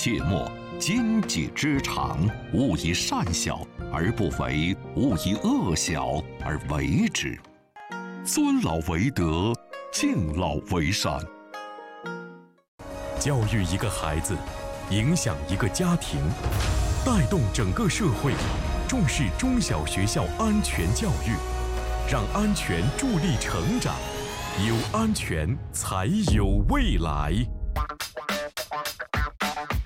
切莫，兼己之长，勿以善小而不为，勿以恶小而为之。尊老为德，敬老为善。 教育一个孩子，影响一个家庭，带动整个社会，重视中小学校安全教育，让安全助力成长，有安全才有未来。